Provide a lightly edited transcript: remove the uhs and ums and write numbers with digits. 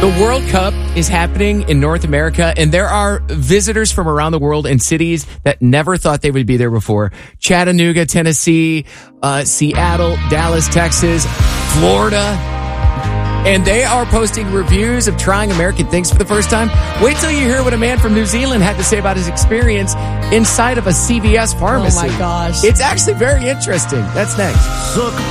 The World Cup is happening in North America, and there are visitors from around the world in cities that never thought they would be there before. Chattanooga, Tennessee, Seattle, Dallas, Texas, Florida. And they are posting reviews of trying American things for the first time. Wait till you hear what a man from New Zealand had to say about his experience inside of a CVS pharmacy. Oh my gosh. It's actually very interesting. That's next.